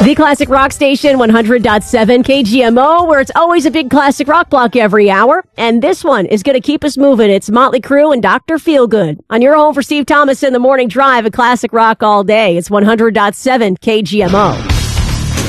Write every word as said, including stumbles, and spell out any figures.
The Classic Rock Station, one hundred point seven K G M O, where it's always a big classic rock block every hour. And this one is going to keep us moving. It's Motley Crue and Doctor Feelgood. On your home for Steve Thomas in the Morning Drive, a classic rock all day. It's one hundred point seven K G M O.